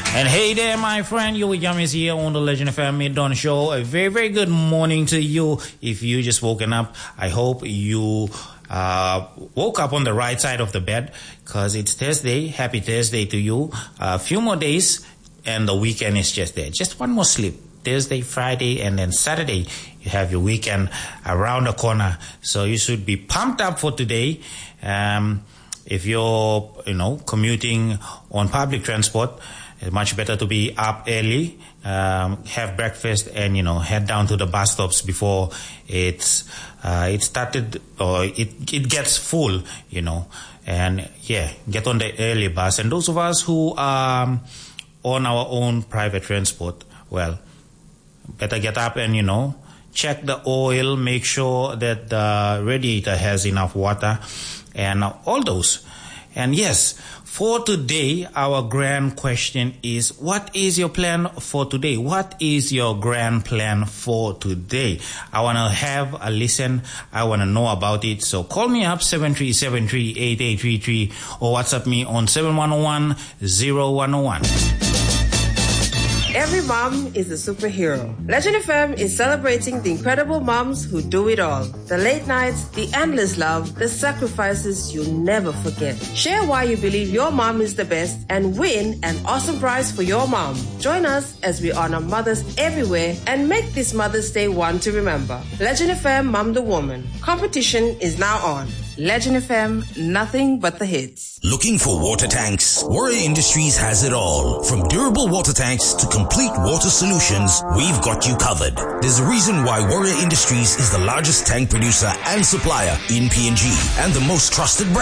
And hey there, my friend, you with Yamis here on the Legend FM Mid-Dawn Show. A very, very good morning to you. If you just woken up, I hope you woke up on the right side of the bed, because it's Thursday. Happy Thursday to you. A few more days and the weekend is just there. Just one more sleep. Thursday, Friday, and then Saturday, you have your weekend around the corner. So you should be pumped up for today. If you're, commuting on public transport, it's much better to be up early, have breakfast, and, head down to the bus stops before it started, or it gets full, and get on the early bus. And those of us who are on our own private transport, well, better get up and, check the oil, make sure that the radiator has enough water, and all those. And yes, for today, our grand question is, what is your plan for today? What is your grand plan for today? I want to have a listen. I want to know about it. So call me up, 7373-8833, or WhatsApp me on 7101-0101. Every mom is a superhero. Legend FM is celebrating the incredible moms who do it all. The late nights, the endless love, the sacrifices you'll never forget. Share why you believe your mom is the best and win an awesome prize for your mom. Join us as we honor mothers everywhere and make this Mother's Day one to remember. Legend FM Mom the Woman. Competition is now on. Legend FM, nothing but the hits. Looking for water tanks? Warrior Industries has it all. From durable water tanks to complete water solutions, we've got you covered. There's a reason why Warrior Industries is the largest tank producer and supplier in PNG and the most trusted brand.